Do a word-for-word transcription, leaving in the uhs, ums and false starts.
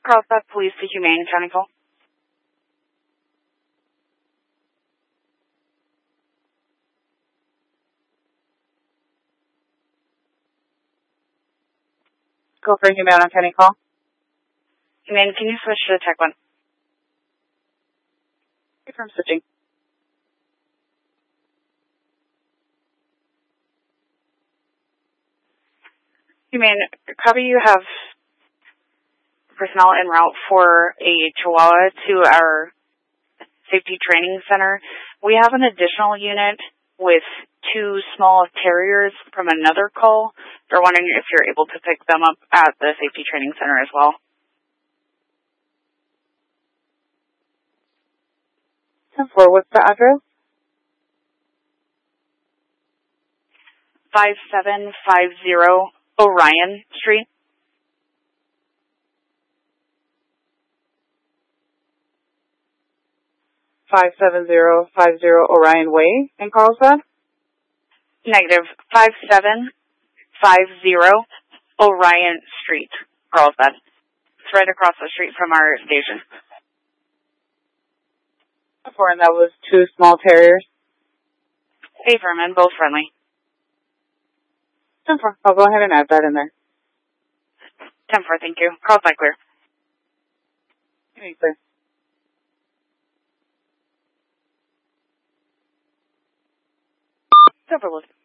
Carlsbad Police to Humane County call. Go for Humane County call. Humane, can you switch to Tech one? From switching. Humane, copy you have personnel en route for a Chihuahua to our safety training center. We have an additional unit with two small terriers from another call. They're wondering if you're able to pick them up at the safety training center as well. ten four, what's the address? five seven five zero Orion Street. five seven zero five zero Orion Way in Carlsbad? Negative. five seven five zero Orion Street, Carlsbad. It's right across the street from our station. Four, and that was two small terriers? Hey, Vermin, both friendly. ten four, I'll go ahead and add that in there. ten four, thank you. Carlsbad clear. Clear. Silver